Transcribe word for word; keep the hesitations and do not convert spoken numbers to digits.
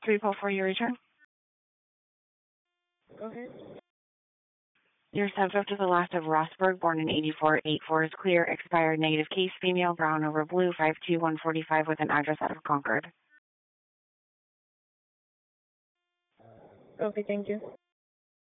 three four four, your return. Go ahead. Your subject is the last of Rosberg, born in eighty-four. eight four is clear. Expired negative case. Female, brown over blue. five two one forty-five with an address out of Concord. Okay, thank you.